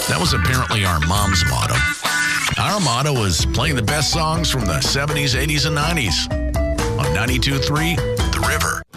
That was apparently our mom's motto. Our motto was playing the best songs from the 70s, 80s, and 90s on 92.3 The River.